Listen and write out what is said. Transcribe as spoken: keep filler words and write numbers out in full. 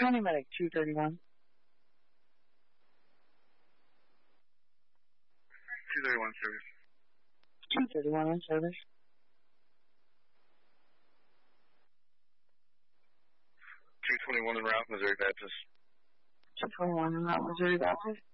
County Medic two thirty-one. two thirty-one service. two thirty-one in service. two twenty-one en route, Missouri Baptist. two twenty-one in route, Missouri Baptist.